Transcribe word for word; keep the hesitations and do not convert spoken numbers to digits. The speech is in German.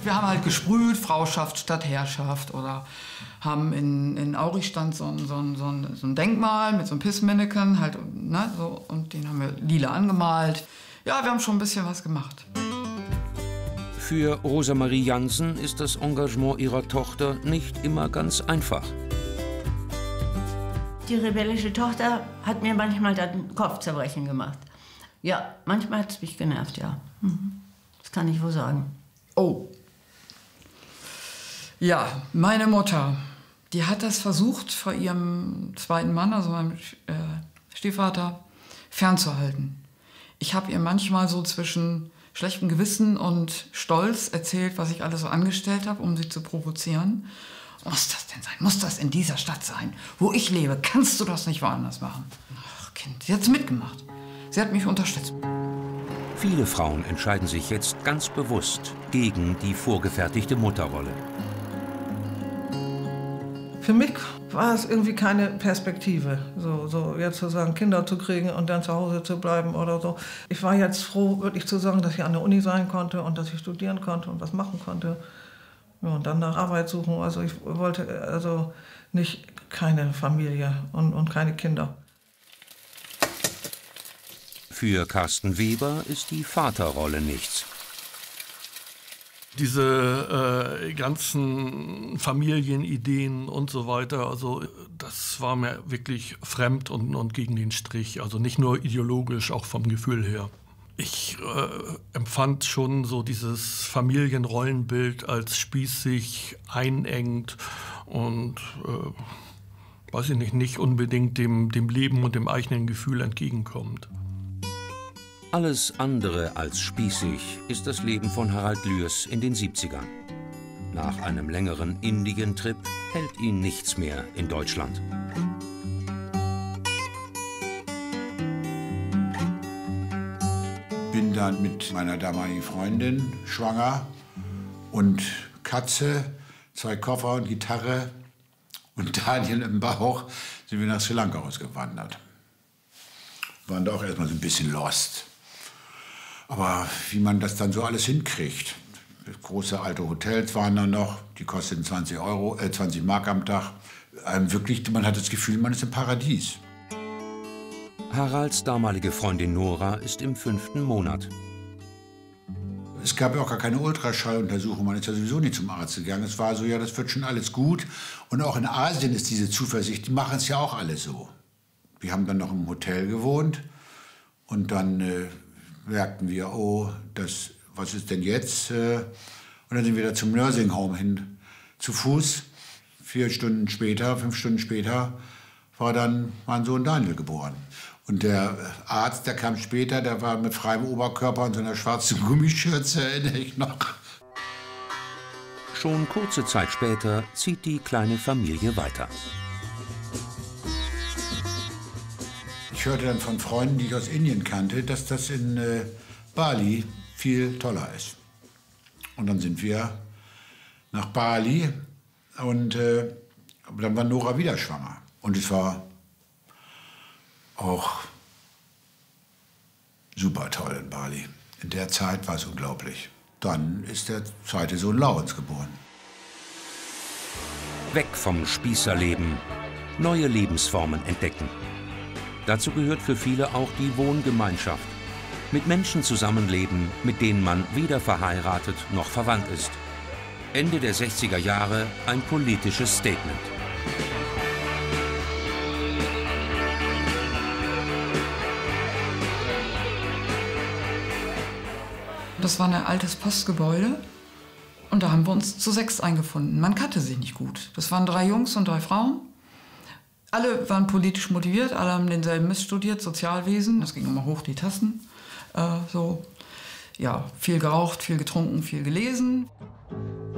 Wir haben halt gesprüht, Frauschaft statt Herrschaft, oder haben in, in Aurich stand so ein, so, ein, so, ein, so ein Denkmal mit so einem Pissmännchen, halt, ne, so, und den haben wir lila angemalt. Ja, wir haben schon ein bisschen was gemacht. Für Rosemarie Jansen ist das Engagement ihrer Tochter nicht immer ganz einfach. Die rebellische Tochter hat mir manchmal den Kopfzerbrechen gemacht. Ja, manchmal hat es mich genervt, ja. Das kann ich wohl sagen. Oh. Ja, meine Mutter, die hat das versucht, vor ihrem zweiten Mann, also meinem äh, Stiefvater, fernzuhalten. Ich habe ihr manchmal so zwischen schlechtem Gewissen und Stolz erzählt, was ich alles so angestellt habe, um sie zu provozieren. Muss das denn sein? Muss das in dieser Stadt sein, wo ich lebe? Kannst du das nicht woanders machen? Ach Kind, sie hat's mitgemacht. Sie hat mich unterstützt. Viele Frauen entscheiden sich jetzt ganz bewusst gegen die vorgefertigte Mutterrolle. Für mich war es irgendwie keine Perspektive, so, so jetzt zu sagen, Kinder zu kriegen und dann zu Hause zu bleiben oder so. Ich war jetzt froh, wirklich zu sagen, dass ich an der Uni sein konnte und dass ich studieren konnte und was machen konnte. Ja, und dann nach Arbeit suchen. Also ich wollte also nicht keine Familie und, und keine Kinder. Für Carsten Weber ist die Vaterrolle nichts. Diese äh, ganzen Familienideen und so weiter, also das war mir wirklich fremd und, und gegen den Strich. Also nicht nur ideologisch, auch vom Gefühl her. Ich äh, empfand schon so dieses Familienrollenbild als spießig, einengt und äh, weiß ich nicht, nicht unbedingt dem, dem Leben und dem eigenen Gefühl entgegenkommt. Alles andere als spießig ist das Leben von Harald Lührs in den siebzigern. Nach einem längeren Indien-Trip hält ihn nichts mehr in Deutschland. Bin dann mit meiner damaligen Freundin schwanger und Katze, zwei Koffer und Gitarre und Daniel im Bauch sind wir nach Sri Lanka ausgewandert. Waren da auch erstmal so ein bisschen lost. Aber wie man das dann so alles hinkriegt. Große alte Hotels waren da noch, die kosteten zwanzig Euro, äh, zwanzig Mark am Tag. Ähm, wirklich, man hat das Gefühl, man ist im Paradies. Haralds damalige Freundin Nora ist im fünften Monat. Es gab ja auch gar keine Ultraschalluntersuchung, man ist ja sowieso nicht zum Arzt gegangen. Es war so, ja, das wird schon alles gut. Und auch in Asien ist diese Zuversicht, die machen es ja auch alle so. Wir haben dann noch im Hotel gewohnt und dann äh, merkten wir, oh, das, was ist denn jetzt? Und dann sind wir da zum Nursing Home hin, zu Fuß. Vier Stunden später, fünf Stunden später, war dann mein Sohn Daniel geboren. Und der Arzt, der kam später, der war mit freiem Oberkörper und so einer schwarzen Gummischürze, erinnere ich noch. Schon kurze Zeit später zieht die kleine Familie weiter. Ich hörte dann von Freunden, die ich aus Indien kannte, dass das in äh, Bali viel toller ist. Und dann sind wir nach Bali und äh, dann war Nora wieder schwanger. Und es war auch super toll in Bali. In der Zeit war es unglaublich. Dann ist der zweite Sohn Laurens geboren. Weg vom Spießerleben, neue Lebensformen entdecken. Dazu gehört für viele auch die Wohngemeinschaft. Mit Menschen zusammenleben, mit denen man weder verheiratet noch verwandt ist. Ende der sechziger Jahre ein politisches Statement. Das war ein altes Postgebäude und da haben wir uns zu sechs eingefunden. Man kannte sich nicht gut. Das waren drei Jungs und drei Frauen. Alle waren politisch motiviert, alle haben denselben Mist studiert, Sozialwesen. Das ging immer hoch die Tassen. Äh, so. Ja, viel geraucht, viel getrunken, viel gelesen.